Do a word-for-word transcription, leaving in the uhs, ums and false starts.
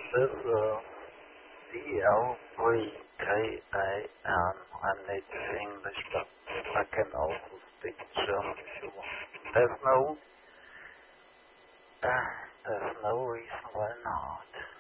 This uh, C L three K A N. I need English, but I can also speak German if you want. There's no, uh, there's no reason why not.